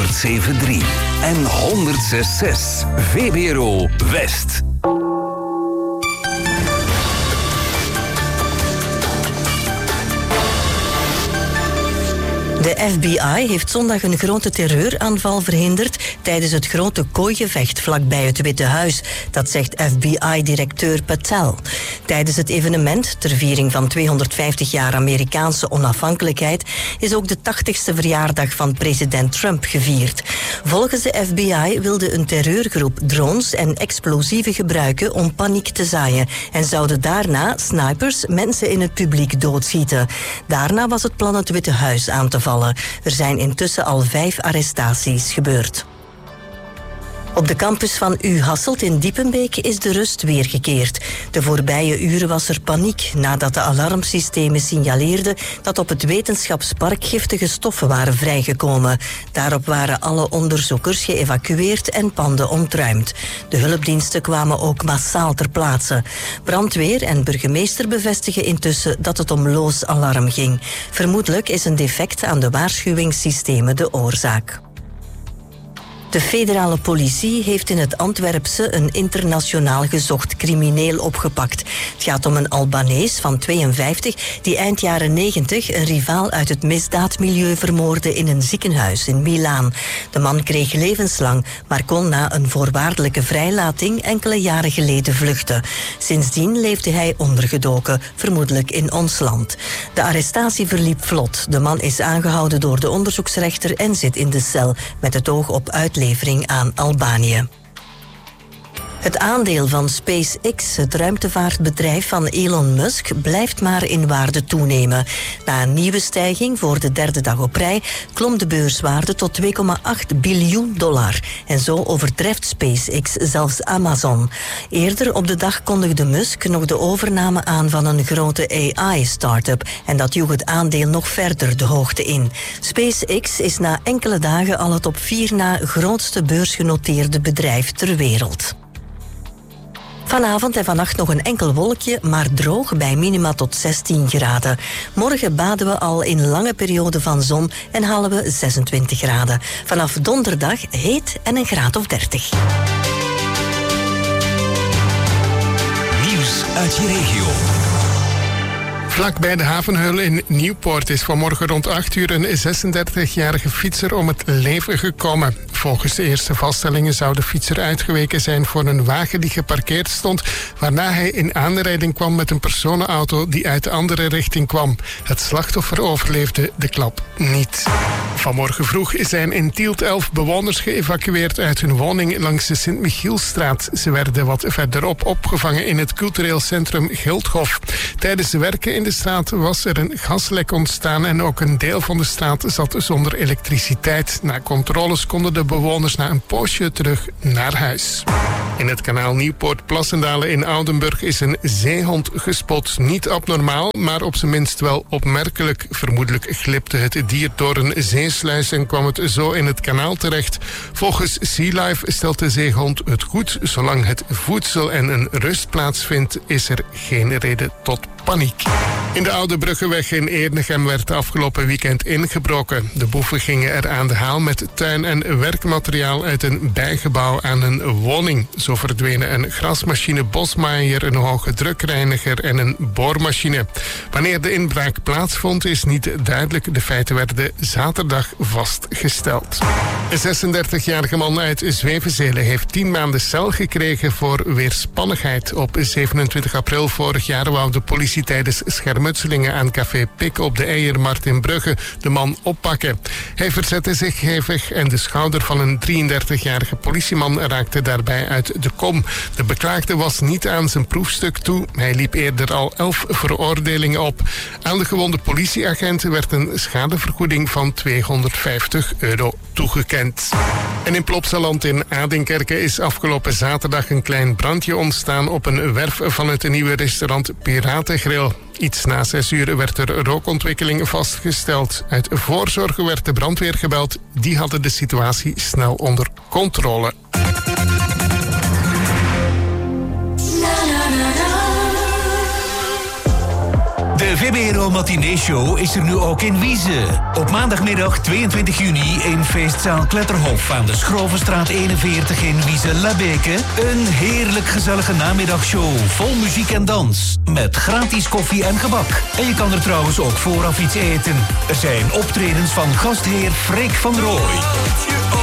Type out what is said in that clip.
107.3 en 106.6 VBRO West. De FBI heeft zondag een grote terreuraanval verhinderd tijdens het grote kooigevecht vlakbij het Witte Huis. Dat zegt FBI-directeur Patel. Tijdens het evenement, ter viering van 250 jaar Amerikaanse onafhankelijkheid, is ook de 80ste verjaardag van president Trump gevierd. Volgens de FBI wilde een terreurgroep drones en explosieven gebruiken om paniek te zaaien en zouden daarna snipers mensen in het publiek doodschieten. Daarna was het plan het Witte Huis aan te vallen. Er zijn intussen al 5 arrestaties gebeurd. Op de campus van U Hasselt in Diepenbeek is de rust weergekeerd. De voorbije uren was er paniek nadat de alarmsystemen signaleerden dat op het wetenschapspark giftige stoffen waren vrijgekomen. Daarop waren alle onderzoekers geëvacueerd en panden ontruimd. De hulpdiensten kwamen ook massaal ter plaatse. Brandweer en burgemeester bevestigen intussen dat het om loos alarm ging. Vermoedelijk is een defect aan de waarschuwingssystemen de oorzaak. De federale politie heeft in het Antwerpse een internationaal gezocht crimineel opgepakt. Het gaat om een Albanees van 52 die eind jaren 90 een rivaal uit het misdaadmilieu vermoordde in een ziekenhuis in Milaan. De man kreeg levenslang, maar kon na een voorwaardelijke vrijlating enkele jaren geleden vluchten. Sindsdien leefde hij ondergedoken, vermoedelijk in ons land. De arrestatie verliep vlot. De man is aangehouden door de onderzoeksrechter en zit in de cel met het oog op uitlevering aan Albanië. Het aandeel van SpaceX, het ruimtevaartbedrijf van Elon Musk, blijft maar in waarde toenemen. Na een nieuwe stijging voor de 3e dag op rij klom de beurswaarde tot $2,8 biljoen. En zo overtreft SpaceX zelfs Amazon. Eerder op de dag kondigde Musk nog de overname aan van een grote AI-startup. En dat joeg het aandeel nog verder de hoogte in. SpaceX is na enkele dagen al het op 4 na grootste beursgenoteerde bedrijf ter wereld. Vanavond en vannacht nog een enkel wolkje, maar droog bij minima tot 16 graden. Morgen baden we al in lange periode van zon en halen we 26 graden. Vanaf donderdag heet en een graad of 30. Nieuws uit je regio. Vlak bij de havenheul in Nieuwpoort is vanmorgen rond 8 uur een 36-jarige fietser om het leven gekomen. Volgens de eerste vaststellingen zou de fietser uitgeweken zijn voor een wagen die geparkeerd stond, waarna hij in aanrijding kwam met een personenauto die uit de andere richting kwam. Het slachtoffer overleefde de klap niet. Vanmorgen vroeg zijn in Tielt 11 bewoners geëvacueerd uit hun woning langs de Sint-Michielsstraat. Ze werden wat verderop opgevangen in het cultureel centrum Gildhof. Tijdens de werken in de straat was er een gaslek ontstaan en ook een deel van de straat zat zonder elektriciteit. Na controles konden de bewoners na een poosje terug naar huis. In het kanaal Nieuwpoort-Plassendalen in Oudenburg is een zeehond gespot. Niet abnormaal, maar op zijn minst wel opmerkelijk. Vermoedelijk glipte het dier door een zeesluis en kwam het zo in het kanaal terecht. Volgens Sea Life stelt de zeehond het goed. Zolang het voedsel en een rustplaats vindt, is er geen reden tot paniek. In de Oude Bruggenweg in Eernegem werd afgelopen weekend ingebroken. De boeven gingen er aan de haal met tuin- en werkmateriaal uit een bijgebouw aan een woning. Zo verdwenen een grasmachine, bosmaaier, een hoge drukreiniger en een boormachine. Wanneer de inbraak plaatsvond is niet duidelijk. De feiten werden zaterdag vastgesteld. Een 36-jarige man uit Zwevenzelen heeft 10 maanden cel gekregen voor weerspannigheid. Op 27 april vorig jaar wou de politie tijdens schermutselingen aan café Pik op de Eiermarkt in Brugge de man oppakken. Hij verzette zich hevig en de schouder van een 33-jarige politieman raakte daarbij uit de kom. De beklaagde was niet aan zijn proefstuk toe. Hij liep eerder al 11 veroordelingen op. Aan de gewonde politieagent werd een schadevergoeding van €250 toegekend. En in Plopsaland in Adinkerke is afgelopen zaterdag een klein brandje ontstaan op een werf van het nieuwe restaurant Piratengril. Iets na 6 uur werd er rookontwikkeling vastgesteld. Uit voorzorg werd de brandweer gebeld. Die hadden de situatie snel onder controle. De De VBRO Matinee Show is er nu ook in Wieze. Op maandagmiddag 22 juni in feestzaal Kletterhof aan de Schrovenstraat 41 in Wieze-Labeke. Een heerlijk gezellige namiddagshow vol muziek en dans. Met gratis koffie en gebak. En je kan er trouwens ook vooraf iets eten. Er zijn optredens van gastheer Freek van Rooij.